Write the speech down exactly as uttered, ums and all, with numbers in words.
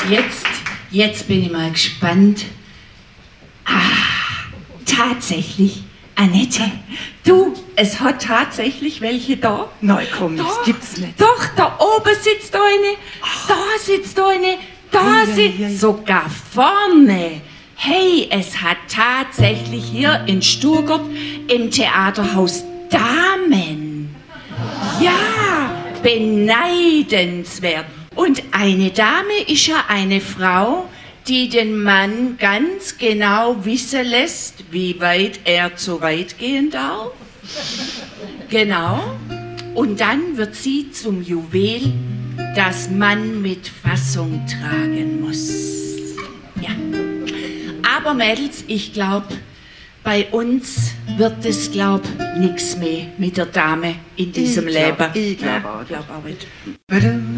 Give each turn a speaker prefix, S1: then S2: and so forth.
S1: Jetzt, jetzt bin ich mal gespannt. Ah, tatsächlich, Annette, du, es hat tatsächlich welche da.
S2: Nein, komm,
S1: da,
S2: das gibt's nicht.
S1: Doch, da oben sitzt eine, da sitzt eine, da sitzt sogar vorne. Hey, es hat tatsächlich hier in Stuttgart im Theaterhaus Damen. Ja, beneidenswert. Und eine Dame ist ja eine Frau, die den Mann ganz genau wissen lässt, wie weit er zu weit gehen darf. Genau. Und dann wird sie zum Juwel, das man mit Fassung tragen muss. Ja. Aber Mädels, ich glaube, bei uns wird es, glaub, nix mehr mit der Dame in diesem
S2: ich glaub,
S1: Leben.
S2: Ich glaube
S1: ja,
S2: auch.
S1: glaub auch nicht.